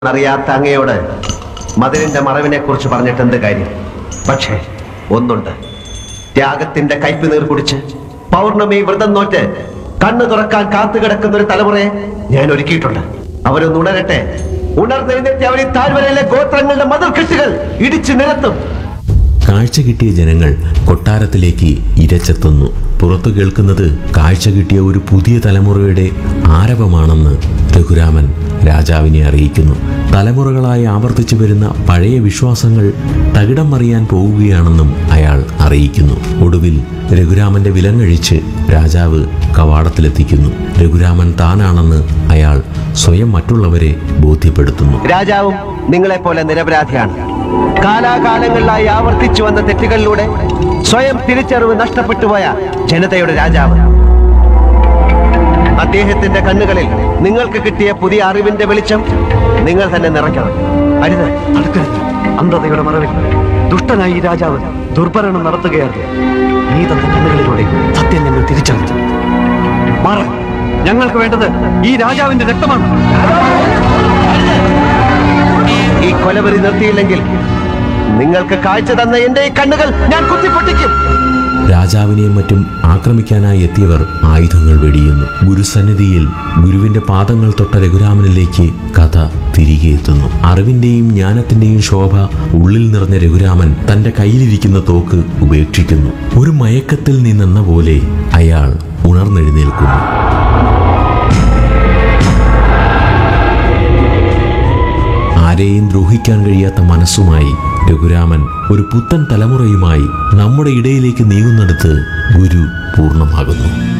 അറിയാത്ത അങ്ങയോട് മതിലിന്റെ മറവിനെ കുറിച്ച് പറഞ്ഞിട്ട് എന്ത് കാര്യം? പക്ഷേ ഒന്നുണ്ട്, ത്യാഗത്തിന്റെ കയ്പുനീർ കുടിച്ച് പൗർണമി വ്രതം നോറ്റ് കണ്ണു തുറക്കാൻ കാത്തുകിടക്കുന്ന ഒരു തലമുറയെ ഞാൻ ഒരുക്കിയിട്ടുണ്ട്. അവരൊന്ന് ഉണരട്ടെ. ഉണർന്നെഴുന്നേറ്റ് അവർ ഈ താഴ്വരയിലെ ഗോത്രങ്ങളുടെ മതിൽക്കെട്ടുകൾ ഇടിച്ചു നിരത്തും. കാഴ്ച കിട്ടിയ ജനങ്ങൾ കൊട്ടാരത്തിലേക്ക് ഇരച്ചെത്തുന്നു. പുറത്തു കേൾക്കുന്നത് കാഴ്ച കിട്ടിയ ഒരു പുതിയ തലമുറയുടെ ആരവമാണെന്ന് രഘുരാമൻ രാജാവിനെ അറിയിക്കുന്നു. തലമുറകളായി ആവർത്തിച്ചു വരുന്ന പഴയ വിശ്വാസങ്ങൾ തകിടം മറിയാൻ പോവുകയാണെന്നും അയാൾ അറിയിക്കുന്നു. ഒടുവിൽ രഘുരാമന്റെ വിലങ്ങഴിച്ച് രാജാവ് കവാടത്തിലെത്തിക്കുന്നു. രഘുരാമൻ താനാണെന്ന് അയാൾ സ്വയം മറ്റുള്ളവരെ ബോധ്യപ്പെടുത്തുന്നു. രാജാവും നിങ്ങളെപ്പോലെ നിരപരാധിയാണ്. കാലാകാലങ്ങളിലായി ആവർത്തിച്ചു വന്ന തെറ്റുകളിലൂടെ സ്വയം തിരിച്ചറിവ് നഷ്ടപ്പെട്ടുപോയ ജനതയുടെ രാജാവ്. അദ്ദേഹത്തിന്റെ കണ്ണുകളിൽ നിങ്ങൾക്ക് കിട്ടിയ പുതിയ അറിവിന്റെ വെളിച്ചം നിങ്ങൾ തന്നെ നിറയ്ക്കണം. അരുത്, അടുക്കരുത്. അന്ധതയുടെ മറവിൽ ദുഷ്ടനായി ഈ രാജാവ് ദുർഭരണം നടത്തുകയായിരുന്നു. നീ തന്ന കണ്ണുകളിലൂടെ സത്യം ഞങ്ങൾ തിരിച്ചറിഞ്ഞു. മാറ, ഞങ്ങൾക്ക് വേണ്ടത് ഈ രാജാവിന്റെ രക്തമാണ്. ഈ കൊലവെറി നിർത്തിയില്ലെങ്കിൽ നിങ്ങൾക്ക് കാഴ്ച തന്ന എന്റെ ഈ കണ്ണുകൾ ഞാൻ കുത്തിപ്പൊട്ടിക്കും. രാജാവിനെയും മറ്റും ആക്രമിക്കാനായി എത്തിയവർ ആയുധങ്ങൾ വെടിയുന്നു. ഗുരുസന്നിധിയിൽ ഗുരുവിന്റെ പാദങ്ങൾ തൊട്ട രഘുരാമനിലേക്ക് കഥ തിരികെ എത്തുന്നു. അറിവിന്റെയും ജ്ഞാനത്തിന്റെയും ശോഭ ഉള്ളിൽ നിറഞ്ഞ രഘുരാമൻ തന്റെ കയ്യിലിരിക്കുന്ന തോക്ക് ഉപേക്ഷിക്കുന്നു. ഒരു മയക്കത്തിൽ നിന്നെന്ന പോലെ അയാൾ ഉണർന്നെഴുന്നേൽക്കുന്നു. ആരെയും ദ്രോഹിക്കാൻ കഴിയാത്ത മനസ്സുമായി രഘുരാമൻ ഒരു പുത്തൻ തലമുറയുമായി നമ്മുടെ ഇടയിലേക്ക് നീങ്ങുന്നിടത്ത് ഗുരു പൂർണ്ണമാകുന്നു.